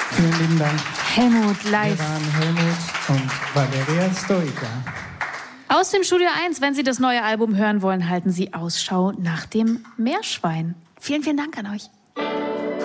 Vielen lieben Dank. Helmut live. Wir waren Helmut und Valeria Stoica. Aus dem Studio 1, wenn Sie das neue Album hören wollen, halten Sie Ausschau nach dem Meerschwein. Vielen, vielen Dank an euch.